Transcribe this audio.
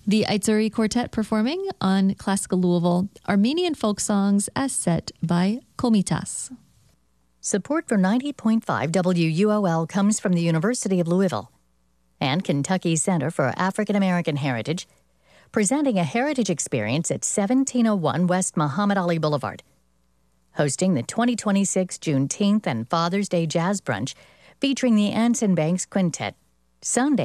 The Aitzuri Quartet performing on Classical Louisville Armenian folk songs as set by Komitas. Support for 90.5 WUOL comes from the University of Louisville and Kentucky Center for African American Heritage, presenting a heritage experience at 1701 West Muhammad Ali Boulevard. Hosting the 2026 Juneteenth and Father's Day Jazz Brunch featuring the Anson Banks Quintet, Sunday,